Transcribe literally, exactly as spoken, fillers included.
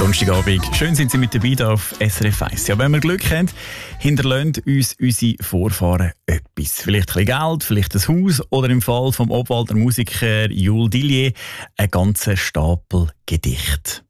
Donnerstagabend. Schön sind Sie mit dabei hier auf S R F eins. Ja, wenn wir Glück haben, hinterlassen uns unsere Vorfahren etwas. Vielleicht ein bisschen Geld, vielleicht ein Haus oder im Fall vom Obwalder Musiker Jules Dillier einen ganzen Stapel Gedichte.